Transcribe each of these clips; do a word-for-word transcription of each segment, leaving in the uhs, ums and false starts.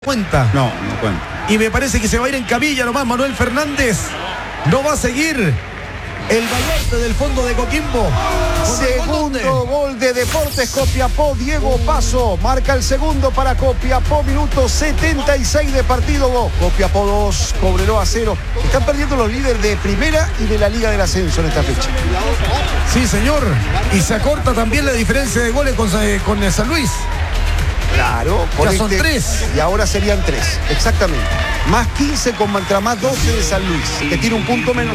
cuenta. No, no cuenta. Y me parece que se va a ir en camilla nomás Manuel Fernández. No va a seguir el baluarte del fondo de Coquimbo. Segundo gol de Deportes Copiapó, Diego Paso marca el segundo para Copiapó, minuto setenta y seis de partido. Copiapó dos, Cobreloa cero. Están perdiendo los líderes de primera y de la Liga del Ascenso en esta fecha. Sí, señor. Y se acorta también la diferencia de goles con, con el San Luis. Claro, ya este, son tres. Y ahora serían tres, exactamente. Más quince contra más doce de San Luis, que tiene un punto menos.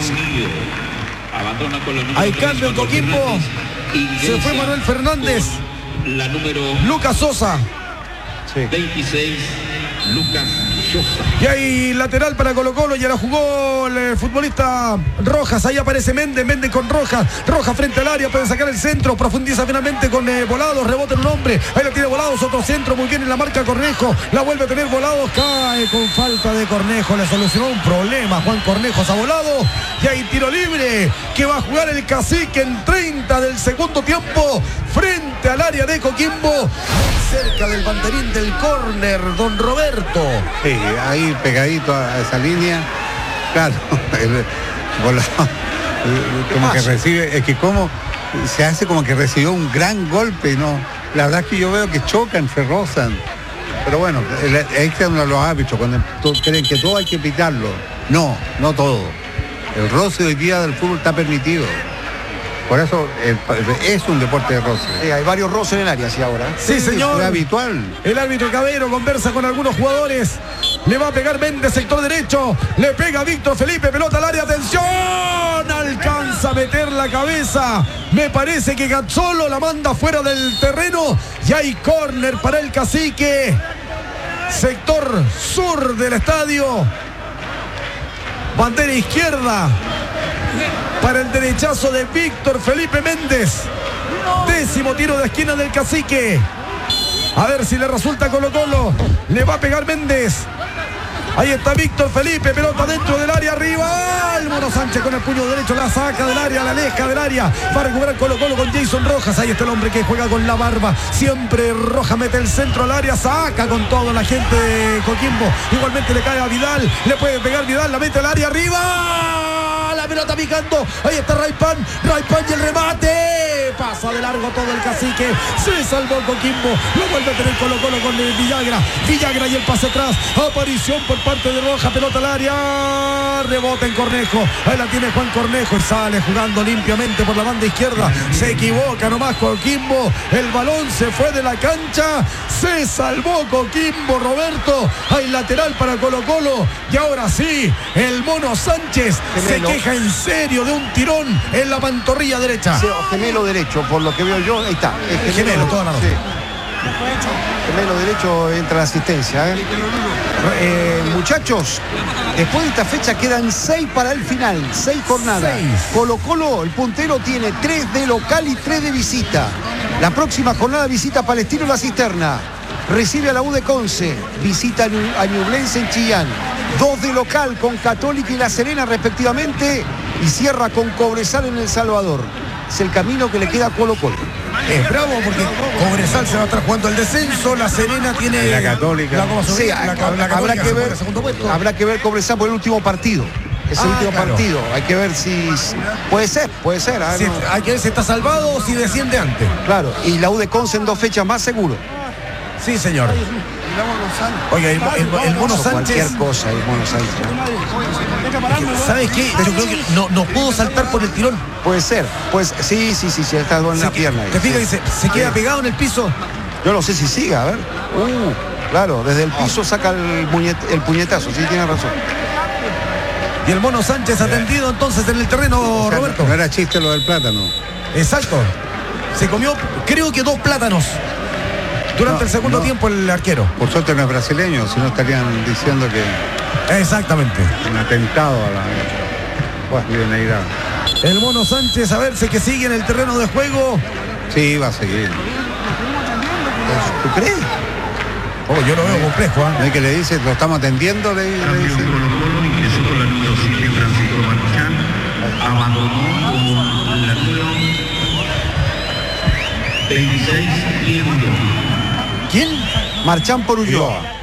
Hay cambio en Coquimbo. Se fue Manuel Fernández. La número Lucas Sosa. Sí. veintiséis, Lucas Sosa. Y hay lateral para Colo Colo. Ya la jugó el futbolista Rojas. Ahí aparece Méndez. Méndez con Rojas. Rojas frente al área. Pueden sacar el centro. Profundiza finalmente con eh, Volados. Rebota en un hombre. Ahí lo tiene Volados. Otro centro. Muy bien en la marca Cornejo. La vuelve a tener Volados. Cae con falta de Cornejo. Le solucionó un problema Juan Cornejos a Volado. Y hay tiro libre que va a jugar el Cacique en treinta del segundo tiempo. Frente al área de Coquimbo. Cerca del banderín del córner, don Roberto. Sí, ahí pegadito a esa línea. Claro, el volado, como que recibe, es que como se hace como que recibió un gran golpe, ¿no? La verdad es que yo veo que chocan, se rozan. Pero bueno, ahí están los árbitros, cuando creen que todo hay que pitarlo. No, no todo. El roce hoy día del fútbol está permitido. Por eso el, es un deporte de roce. Sí, hay varios roces en el área, sí, ahora. Sí, señor. Es habitual. El árbitro Cabero conversa con algunos jugadores. Le va a pegar Méndez, sector derecho. Le pega Víctor Felipe, pelota al área. ¡Atención! Alcanza a meter la cabeza. Me parece que Gazzolo la manda fuera del terreno. Y hay córner para el Cacique. Sector sur del estadio. Bandera izquierda para el derechazo de Víctor Felipe Méndez. Décimo tiro de esquina del Cacique. A ver si le resulta Colo Colo. Le va a pegar Méndez. Ahí está Víctor Felipe, pelota dentro del área, arriba. El Mono Sánchez con el puño derecho la saca del área, la aleja del área. Va a recuperar Colo Colo con Jason Rojas. Ahí está el hombre que juega con la barba. Siempre Rojas mete el centro al área, saca con todo la gente de Coquimbo. Igualmente le cae a Vidal, le puede pegar Vidal, la mete al área, arriba. La pelota picando. Ahí está Raypan, Raypan y el remate. Pasa de largo todo el Cacique. Se salvó Coquimbo. Lo vuelve a tener Colo Colo con el Villagra. Villagra y el pase atrás. Aparición por parte de Roja. Pelota al área. Rebota en Cornejo. Ahí la tiene Juan Cornejo. Y sale jugando limpiamente por la banda izquierda. Se equivoca nomás Coquimbo. El balón se fue de la cancha. Se salvó Coquimbo, Roberto. Hay lateral para Colo Colo. Y ahora sí, el Mono Sánchez Gemelo. Se queja en serio de un tirón en la pantorrilla derecha. Sí, gemelo derecho, por lo que veo yo, ahí está. El gemelo, gemelo toda la noche. Sí. Gemelo derecho entra la asistencia. ¿eh? Eh, muchachos, después de esta fecha quedan seis para el final, seis jornadas. Seis. Colo Colo, el puntero, tiene tres de local y tres de visita. La próxima jornada visita Palestino La Cisterna. Recibe a la U de Conce, visita a Ñublense en Chillán. Dos de local con Católica y La Serena respectivamente. Y cierra con Cobresal en El Salvador. Es el camino que le queda a Colo Colo. Es bravo porque Cobresal se va a estar jugando el descenso, La Serena tiene la Católica. La, sí, la, la, la habrá que ver, habrá que ver Cobresal por el último partido. Es el ah, último claro. partido. Hay que ver si puede ser, puede ser. ¿eh? Si, no. Hay que ver si está salvado o si desciende antes. Claro, y la U de Conce en dos fechas más seguro. Sí, señor. Oiga, el, el, el Mono Sánchez. Cualquier cosa, el Mono Sánchez. ¿Sabes qué? Yo creo que no, no pudo saltar por el tirón. Puede ser, pues sí, sí, sí, sí, está en la pierna. ¿Te fijas que se, se queda pegado en el piso? Yo no sé si siga, a ver. Uh, claro, desde el piso saca el, puñet, el puñetazo, sí, tiene razón. Y el Mono Sánchez atendido entonces en el terreno, o sea, Roberto. No era chiste lo del plátano. Exacto. Se comió, creo que dos plátanos. Durante no, el segundo no. tiempo el arquero. Por suerte no es brasileño, si no estarían diciendo que... Exactamente. Un atentado a la idoneidad. El Mono Sánchez, a ver si que sigue en el terreno de juego. Sí, va a seguir. ¿Tú crees? Oh, yo lo veo complejo, ¿eh? ¿No hay que le dice, lo estamos atendiendo? Le, le dice. veintiséis. ¿Quién? Marchán por Ulloa.